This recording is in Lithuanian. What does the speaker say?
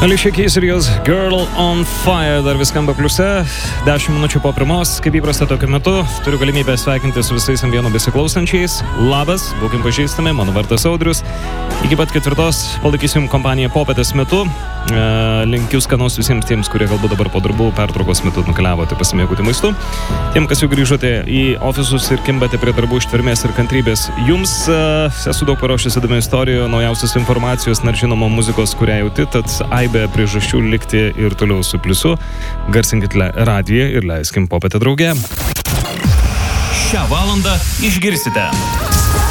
Alicia Keys ir jos Girl on Fire dar vis skamba pliuse. 10 minučių po pirmos, kaip įprasta tokiu metu, turiu galimybę sveikinti su visais ant vieno besiklausančiais. Labas, būkim pažįstami, mano vardas Audrius. Iki pat 4 palaikysim kompaniją popietės metu. Linkiu skanaus visiems tiems, kurie galbūt dabar po darbų pertraukos metu nukeliavote pasimėgauti maistu. Tiem, kas jau grįžote į ofisus ir kimbate prie darbų ištvermės ir kantrybės. Jums esu daug paruošęs įdomių istorijų, naujausios informacijos, ir žinoma muzikos, kurią jauti, tad aibė priežasčių likti ir toliau su pliusu. Garsinkit radiją ir leiskim popietę drauge. Šią valandą išgirsite